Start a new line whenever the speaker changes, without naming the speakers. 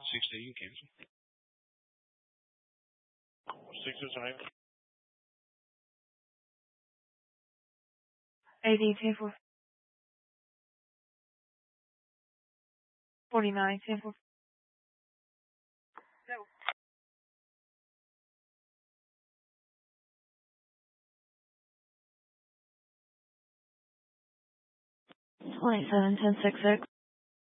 6 you cancel. 6 is right.
80 49 10 27 10 6 6.